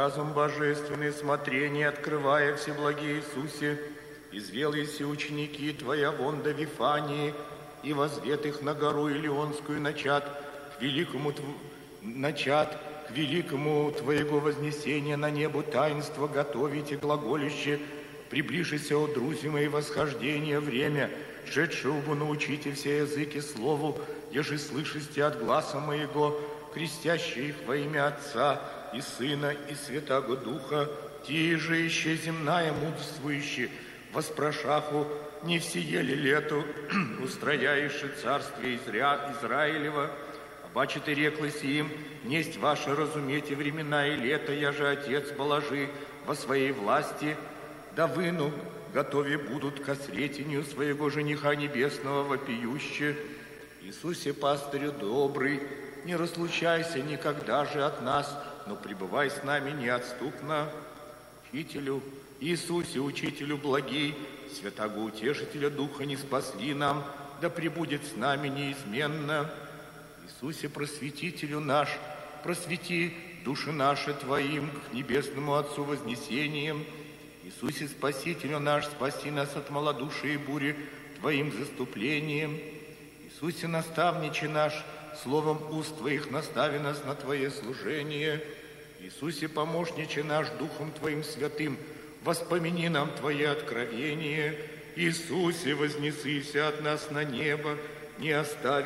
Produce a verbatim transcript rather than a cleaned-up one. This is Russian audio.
разум божественный, смотрение открывая, Всеблагий Иисусе, извелися ученики Твоя вон до Вифании, и возвет их на гору Илионскую начат, к великому тв... начат, к великому Твоего вознесения на небо таинство готовите глаголище, приближися, о друзья мои, восхождение время, шедшего бы научите все языки слову, еже слышите от гласа моего, крестящие их во имя Отца и Сына и Святаго Духа, те же еще земная мудрствующие, воспрошаху, не всее ли лету, устрояешь царствие Изра... Израилева, бачите, реклося им, несть ваше разумете времена и лето, я же Отец положи во своей власти, да выну, готове будут ко сретению своего жениха небесного вопиюще. Иисусе, пастырю добрый, не разлучайся никогда же от нас, но пребывай с нами неотступно. Учителю, Иисусе, Учителю благий, Святаго Утешителя Духа не спасли нам, да пребудет с нами неизменно. Иисусе, Просветителю наш, просвети души наши Твоим к небесному Отцу вознесением. Иисусе, Спасителю наш, спаси нас от малодушия и бури Твоим заступлением. Иисусе, наставниче наш, словом уст Твоих настави нас на Твое служение. Иисусе, помощниче наш, Духом Твоим святым, воспомини нам Твои откровения. Иисусе, вознесися от нас на небо, не остави